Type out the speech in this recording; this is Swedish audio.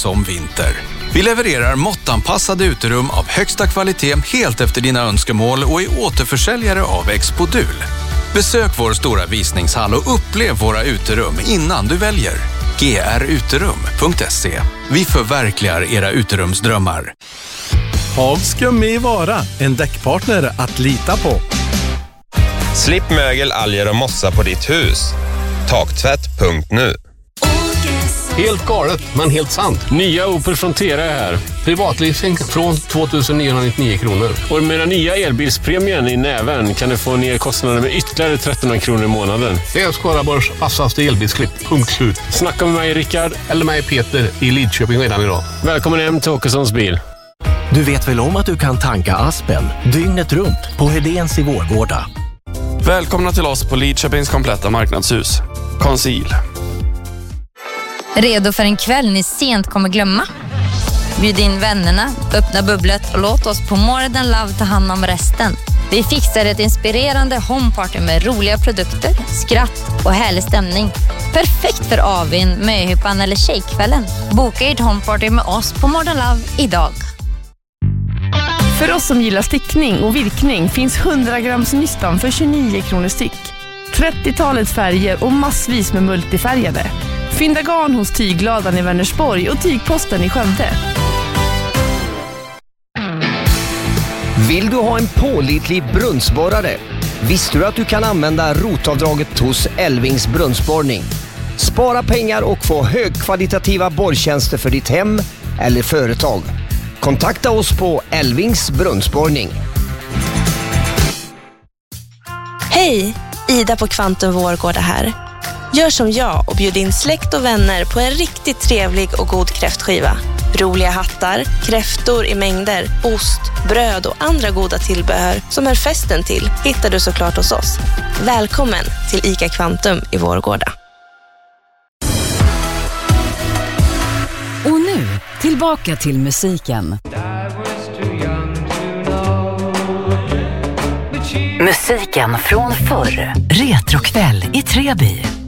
som vinter. Vi levererar måttanpassade uterum av högsta kvalitet helt efter dina önskemål och är återförsäljare av Expodul. Besök vår stora visningshall och upplev våra uterum innan du väljer. gruterum.se. Vi förverkligar era uterumsdrömmar. Havskum i Vara, en däckpartner att lita på. Slipp mögel, alger och mossa på ditt hus. Taktvätt.nu. Helt galet, men helt sant. Nya Opel Frontera är här. Privatleasing från 2 999 kronor. Och med den nya elbilspremien i näven kan du få ner kostnaden med ytterligare 1300 kronor i månaden. Det är Skaraborgs vassaste elbilsklipp. Punkt slut. Snacka med mig Rickard eller mig Peter i Lidköping redan idag. Välkommen hem till Åkessons bil. Du vet väl om att du kan tanka Aspen dygnet runt på Hedéns i Vårgårda. Välkomna till oss på Lidköpings kompletta marknadshus. Conceal. Redo för en kväll ni sent kommer glömma? Bjud in vännerna, öppna bubblet och låt oss på More Than Love ta hand om resten. Vi fixar ett inspirerande homeparty med roliga produkter, skratt och härlig stämning. Perfekt för avin, möhippan eller tjejkvällen. Boka ert homeparty med oss på More Than Love idag. För oss som gillar stickning och virkning finns 100 grams nystan för 29 kronor styck. 30-talet färger och massvis med multifärgade. Fynda garn hos Tygladan i Vänersborg och Tygposten i Skövde. Vill du ha en pålitlig brunnsborrare? Visste du att du kan använda rotavdraget hos Elvings brunnsborrning? Spara pengar och få högkvalitativa borrtjänster för ditt hem eller företag. Kontakta oss på Elvings brunnsborrning. Hej, Ida på Kvantum Vårgårda här. Gör som jag och bjud in släkt och vänner på en riktigt trevlig och god kräftskiva. Roliga hattar, kräftor i mängder, ost, bröd och andra goda tillbehör som är festen till hittar du såklart hos oss. Välkommen till ICA Kvantum i Vårgårda. Och nu, tillbaka till musiken. Musiken från förr. Retrokväll i Treby.